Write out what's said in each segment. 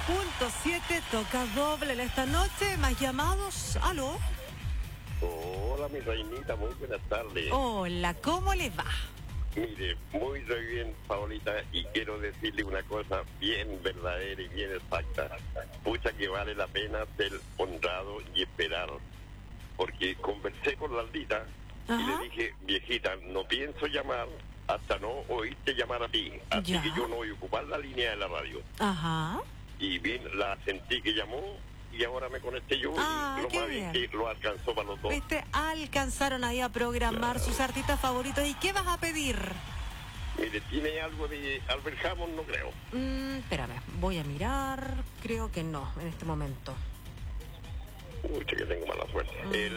106.7, toca doble en esta noche. Más llamados. ¿Aló? Hola, mi reinita, muy buenas tardes. Hola, ¿cómo le va? Mire, muy bien, Paolita, y quiero decirle una cosa bien verdadera y bien exacta. Pucha que vale la pena ser honrado y esperar. Porque conversé con la Aldita y le dije, viejita, no pienso llamar hasta no oírte llamar a ti. Así Ya. que yo no voy a ocupar la línea de la radio. Ajá. Y bien, la sentí que llamó y ahora me conecté yo Ah, y lo qué más bien bien. que lo alcanzó para los dos. Viste, alcanzaron ahí a programar sus artistas favoritos. ¿Y qué vas a pedir? Mire, ¿tiene algo de Albert Hammond? No creo. Espérame, voy a mirar. Creo que no, en este momento. Uy, que tengo mala suerte.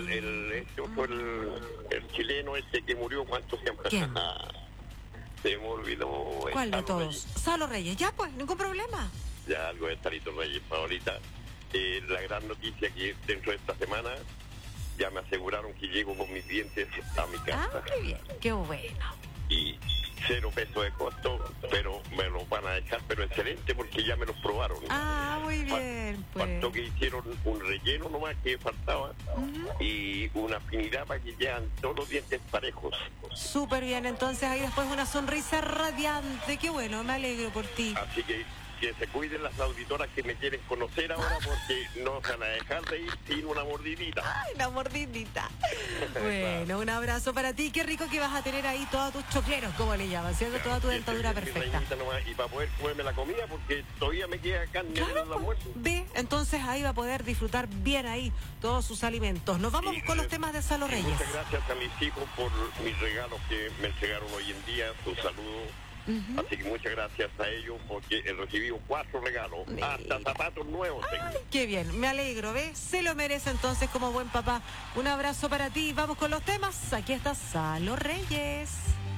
El chileno este que murió, ¿cuánto tiempo? ¿Quién? Se me olvidó. ¿Cuál de Salo todos? Reyes. Salo Reyes. Ya, pues, ningún problema. Ya algo de Salito Reyes, ahorita. La gran noticia que dentro de esta semana ya me aseguraron que llego con mis dientes a mi casa. Ah, qué bien, qué bueno. Y 0 pesos de costo, pero me los van a dejar, pero excelente porque ya me los probaron. Ah, muy bien, pues. Faltó que hicieron un relleno nomás que faltaba y una afinidad para que quedan todos los dientes parejos. Súper bien, entonces ahí después una sonrisa radiante. Qué bueno, me alegro por ti. Así que se cuiden las auditoras que me quieren conocer ahora porque no se van a dejar de ir sin una mordidita. Ay, la mordidita. Bueno, un abrazo para ti. Qué rico que vas a tener ahí todos tus chocleros, como le llaman, ¿cierto? Toda tu dentadura perfecta. Y para poder comerme la comida porque todavía me queda carne en el almuerzo. Ve, entonces ahí va a poder disfrutar bien ahí todos sus alimentos. Nos vamos con los temas de Salo Reyes. Muchas gracias a mis hijos por mis regalos que me entregaron hoy en día, sus saludos. Así que muchas gracias a ellos porque he recibido 4 regalos, hasta zapatos nuevos tengo. Ay, qué bien, me alegro, ¿ves? Se lo merece entonces como buen papá. Un abrazo para ti. Vamos con los temas. Aquí está Salo Reyes.